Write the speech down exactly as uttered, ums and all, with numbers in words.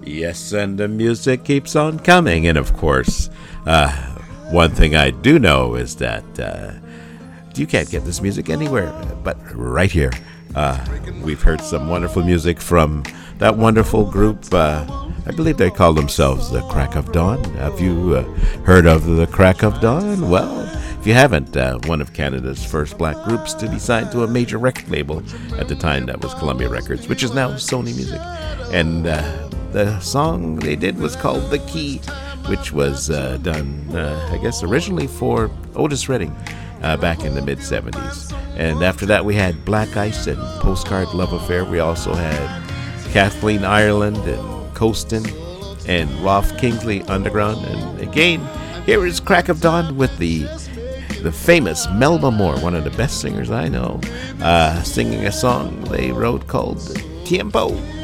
Yes, and the music keeps on coming. And of course, uh, one thing I do know is that uh, you can't get this music anywhere but right here. Uh, we've heard some wonderful music from that wonderful group. Uh, I believe they call themselves the Crack of Dawn. Have you uh, heard of the Crack of Dawn? Well, if you haven't, uh, one of Canada's first black groups to be signed to a major record label. At the time, that was Columbia Records, which is now Sony Music. And uh, the song they did was called The Key, which was uh, done, uh, I guess, originally for Otis Redding uh, back in the mid-seventies. And after that, we had Black Ice and Postcard Love Affair. We also had Kathleen Ireland and Coastin' and Rolf Kingsley Underground. And again, here is Crack of Dawn with the the famous Melba Moore, one of the best singers I know, uh, singing a song they wrote called Tiempo.